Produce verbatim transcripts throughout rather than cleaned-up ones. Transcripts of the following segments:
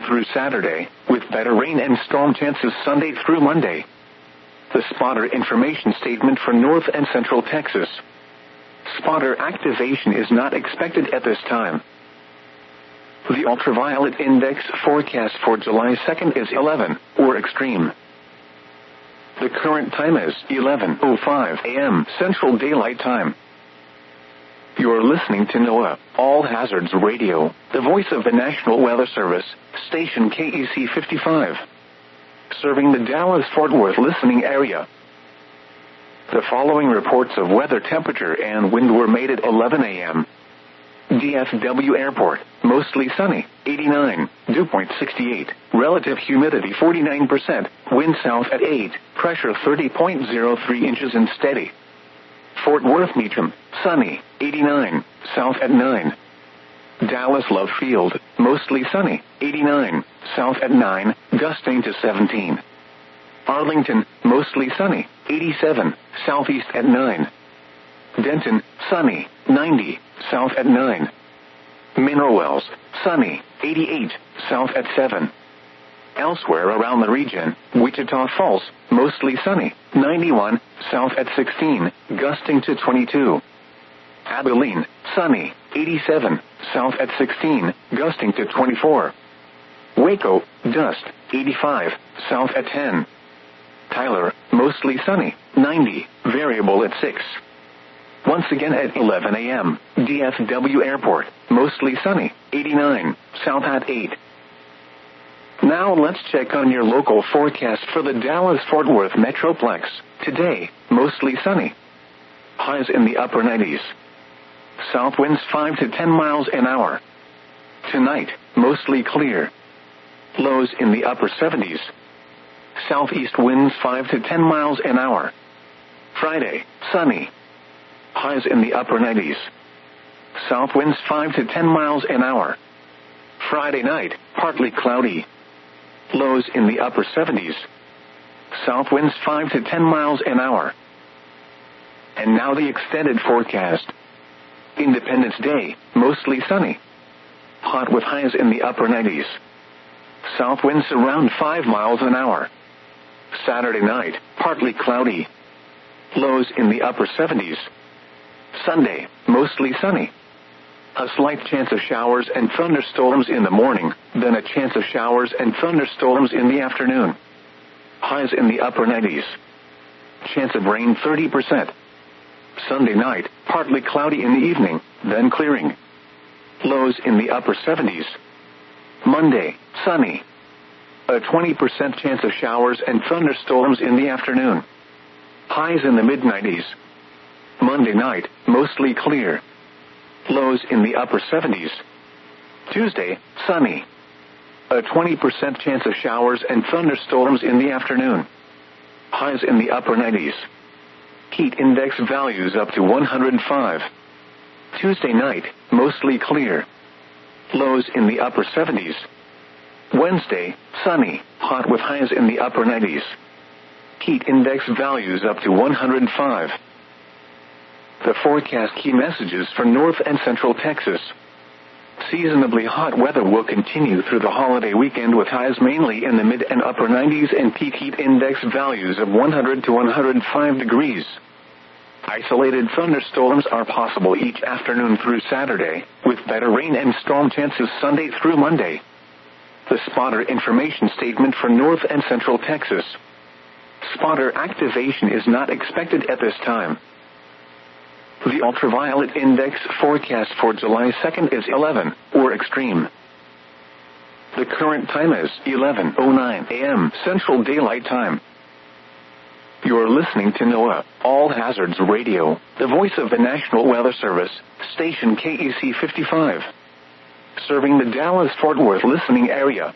through Saturday, with better rain and storm chances Sunday through Monday. The spotter information statement for North and Central Texas. Spotter activation is not expected at this time. The ultraviolet index forecast for July second is eleven, or extreme. The current time is eleven oh five a.m. Central Daylight Time. You're listening to NOAA, All Hazards Radio, the voice of the National Weather Service, station K E C fifty-five. Serving the Dallas-Fort Worth listening area. The following reports of weather temperature and wind were made at eleven a.m. D F W Airport, mostly sunny, eighty-nine, dew point sixty-eight, relative humidity forty-nine percent, wind south at eight, pressure thirty point zero three inches and steady. Fort Worth Meacham, sunny, eighty-nine, south at nine. Dallas Love Field, mostly sunny, eighty-nine, south at nine, gusting to seventeen. Arlington, mostly sunny, eighty-seven, southeast at nine. Denton, sunny, ninety, south at nine. Mineral Wells, sunny, eighty-eight, south at seven. Elsewhere around the region, Wichita Falls, mostly sunny, ninety-one, south at sixteen, gusting to twenty-two. Abilene, sunny, eighty-seven, south at sixteen, gusting to twenty-four. Waco, dust, eighty-five, south at ten. Tyler, mostly sunny, ninety, variable at six. Once again at eleven a.m., D F W Airport, mostly sunny, eighty-nine, south at eight. Now let's check on your local forecast for the Dallas-Fort Worth Metroplex. Today, mostly sunny. Highs in the upper nineties. South winds five to ten miles an hour. Tonight, mostly clear. Lows in the upper seventies. Southeast winds five to ten miles an hour. Friday, sunny. Highs in the upper nineties. South winds five to ten miles an hour. Friday night, partly cloudy. Lows in the upper seventies. South winds five to ten miles an hour. And now the extended forecast. Independence Day, mostly sunny. Hot with highs in the upper nineties. South winds around five miles an hour. Saturday night, partly cloudy. Lows in the upper seventies. Sunday, mostly sunny. A slight chance of showers and thunderstorms in the morning, then a chance of showers and thunderstorms in the afternoon. Highs in the upper nineties. Chance of rain thirty percent. Sunday night, partly cloudy in the evening, then clearing. Lows in the upper seventies. Monday, sunny. A twenty percent chance of showers and thunderstorms in the afternoon. Highs in the mid nineties. Monday night, mostly clear. Lows in the upper seventies. Tuesday, sunny. A twenty percent chance of showers and thunderstorms in the afternoon. Highs in the upper nineties. Heat index values up to one hundred five. Tuesday night, mostly clear. Lows in the upper seventies. Wednesday, sunny, hot with highs in the upper nineties. Heat index values up to one hundred five. The forecast key messages for North and Central Texas. Seasonably hot weather will continue through the holiday weekend with highs mainly in the mid and upper nineties and peak heat index values of one hundred to one hundred five degrees. Isolated thunderstorms are possible each afternoon through Saturday, with better rain and storm chances Sunday through Monday. The spotter information statement for North and Central Texas. Spotter activation is not expected at this time. The ultraviolet index forecast for July second is eleven, or extreme. The current time is eleven oh nine a.m. Central Daylight Time. You're listening to NOAA, All Hazards Radio, the voice of the National Weather Service, station K E C fifty-five. Serving the Dallas-Fort Worth listening area.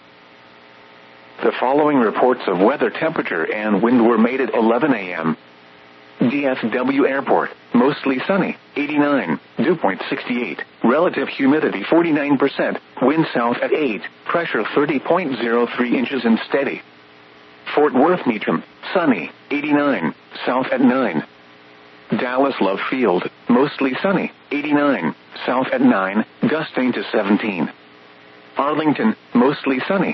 The following reports of weather temperature and wind were made at eleven a.m. D F W Airport, mostly sunny, eighty-nine, dew point sixty-eight, relative humidity forty-nine percent, wind south at eight, pressure thirty point zero three inches and steady. Fort Worth Meacham, sunny, eighty-nine, south at nine. Dallas Love Field, mostly sunny, eighty-nine, south at nine, gusting to seventeen. Arlington, mostly sunny,